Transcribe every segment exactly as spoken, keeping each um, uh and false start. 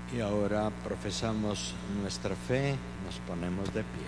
Y ahora profesamos nuestra fe, nos ponemos de pie.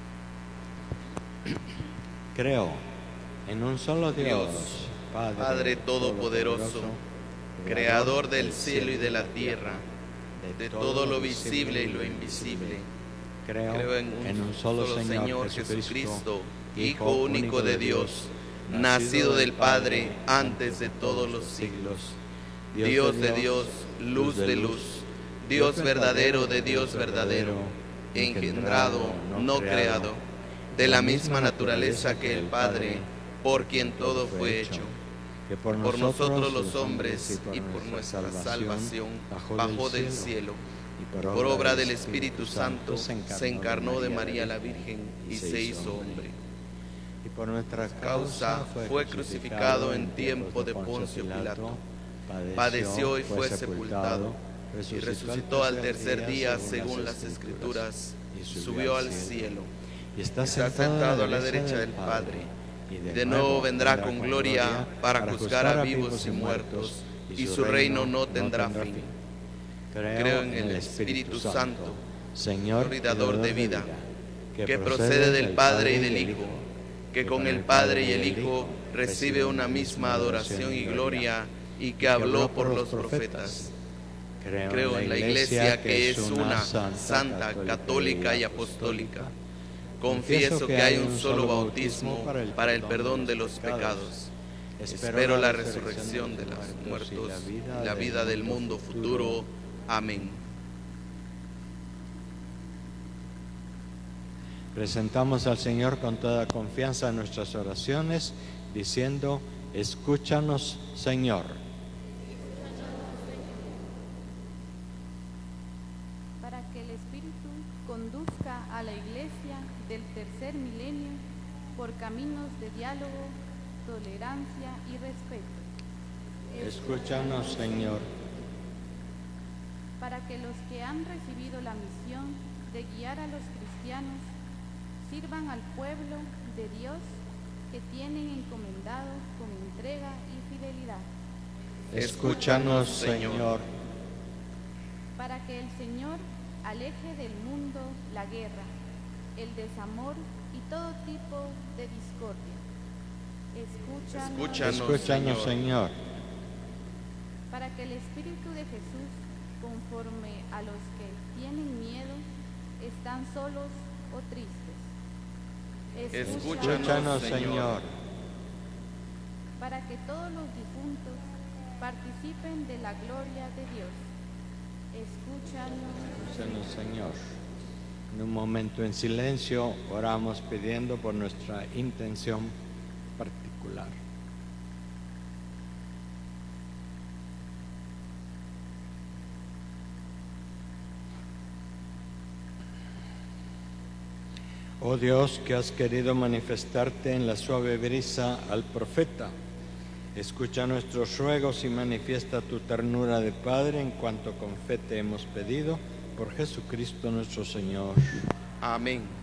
Creo en un solo Dios, Padre, Padre todopoderoso, creador del cielo y de la tierra, de todo lo visible y lo invisible. Creo, Creo en un, en un solo, solo Señor, Señor Jesucristo, Jesucristo, Hijo Hijo único de Dios, nacido del Padre antes de todos los siglos. Dios de Dios, luz de luz, Dios verdadero de Dios verdadero, engendrado, no creado, de la misma naturaleza que el Padre, por quien todo fue hecho, que por nosotros los hombres y por nuestra salvación bajó del cielo, y por obra del Espíritu Santo se encarnó de María la Virgen y se hizo hombre. Y por nuestra Causa fue crucificado en tiempo de Poncio Pilato, padeció y fue sepultado, y resucitó al tercer día según las Escrituras, y subió al cielo, y está sentado a la derecha del Padre, y de nuevo vendrá con gloria para juzgar a vivos y muertos, y su reino no tendrá fin. Creo en el Espíritu Santo, Señor y dador de vida, que procede del Padre y del Hijo, que con el Padre y el Hijo recibe una misma adoración y gloria, y que habló por los profetas. Creo en la Iglesia, que es una, santa, católica y apostólica. Confieso que hay un solo bautismo para el perdón de los pecados. Espero la resurrección de los muertos y la vida del mundo futuro. Amén. Presentamos al Señor con toda confianza nuestras oraciones, diciendo: escúchanos, Señor. Para que el Espíritu conduzca a la Iglesia del tercer milenio por caminos de diálogo, tolerancia y respeto. Escúchanos, Señor. Para que los que han recibido la misión de guiar a los cristianos sirvan al pueblo de Dios que tienen encomendado con entrega y fidelidad. Escúchanos, Señor. Para que el Señor aleje del mundo la guerra, el desamor y todo tipo de discordia. Escúchanos, Escúchanos, Escúchanos Señor. Para que el Espíritu de Jesús, conforme a los que tienen miedo, están solos o tristes. Escúchanos, Escúchanos, Señor. Señor. Para que todos los difuntos participen de la gloria de Dios. Escúchanos, Escúchanos, Señor. En un momento en silencio oramos pidiendo por nuestra intención particular. Oh Dios, que has querido manifestarte en la suave brisa al profeta, escucha nuestros ruegos y manifiesta tu ternura de Padre en cuanto con fe te hemos pedido, por Jesucristo nuestro Señor. Amén.